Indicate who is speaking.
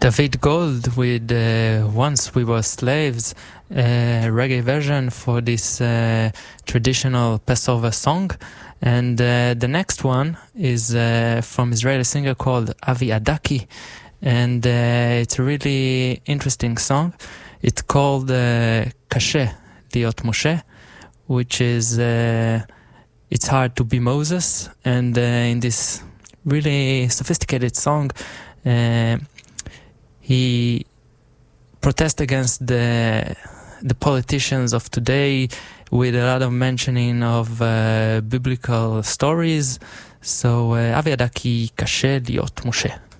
Speaker 1: David Gold with Once We Were Slaves, reggae version for this traditional Passover song. And the next one is from Israeli singer called Avi Adaki, and it's a really interesting song. It's called Kashe Liot Moshe, which is it's hard to be Moses. And in this really sophisticated song, he protests against the politicians of today with a lot of mentioning of biblical stories. So Avi Adaki, Kashe Liot Moshe.